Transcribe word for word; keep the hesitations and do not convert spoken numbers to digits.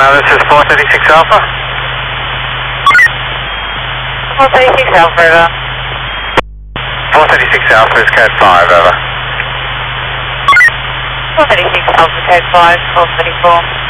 Toronto, this is four thirty-six Alpha. four thirty-six Alpha, over. four thirty-six Alpha is code five, over. four thirty-six Alpha, code five, four thirty-four.